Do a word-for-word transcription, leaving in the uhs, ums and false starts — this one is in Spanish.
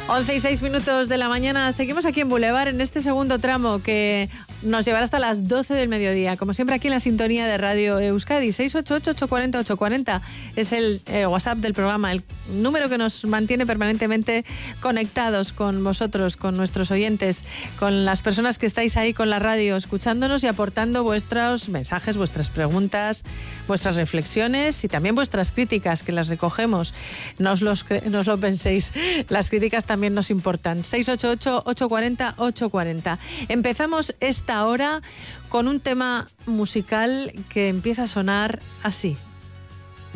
once y seis minutos de la mañana. Seguimos aquí en Boulevard en este segundo tramo que nos llevará hasta las doce del mediodía. Como siempre aquí en la sintonía de Radio Euskadi. seis ocho ocho, ocho cuatro cero, ocho cuatro cero es el eh, WhatsApp del programa, el número que nos mantiene permanentemente conectados con vosotros, con nuestros oyentes, con las personas que estáis ahí con la radio, escuchándonos y aportando vuestros mensajes, vuestras preguntas, vuestras reflexiones y también vuestras críticas, que las recogemos. No os, los, no os lo penséis, las críticas también nos importan. seis ocho ocho, ocho cuatro cero, ocho cuatro cero. Empezamos esta hora con un tema musical que empieza a sonar así.